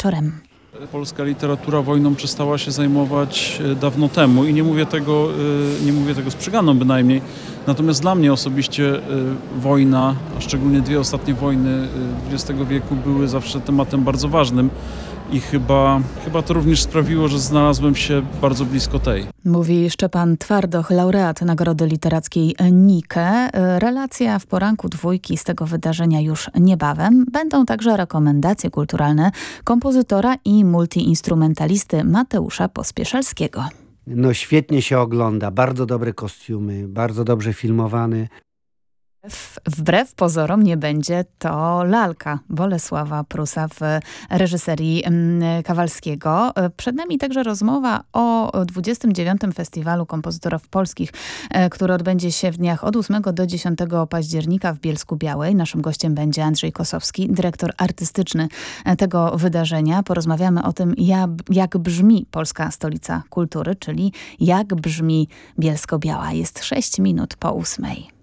wieczorem. Polska literatura wojną przestała się zajmować dawno temu i nie mówię tego z przyganą bynajmniej. Natomiast dla mnie osobiście wojna, a szczególnie dwie ostatnie wojny XX wieku były zawsze tematem bardzo ważnym. I chyba to również sprawiło, że znalazłem się bardzo blisko tej. Mówi Szczepan Twardoch, laureat Nagrody Literackiej Nike. Relacja w poranku dwójki z tego wydarzenia już niebawem. Będą także rekomendacje kulturalne kompozytora i multiinstrumentalisty Mateusza Pospieszalskiego. No świetnie się ogląda, bardzo dobre kostiumy, bardzo dobrze filmowany. Wbrew pozorom nie będzie to lalka Bolesława Prusa w reżyserii Kawalskiego. Przed nami także rozmowa o 29. Festiwalu Kompozytorów Polskich, który odbędzie się w dniach od 8 do 10 października w Bielsku-Białej. Naszym gościem będzie Andrzej Kosowski, dyrektor artystyczny tego wydarzenia. Porozmawiamy o tym, jak brzmi Polska Stolica Kultury, czyli jak brzmi Bielsko-Biała. Jest 6 minut po 8.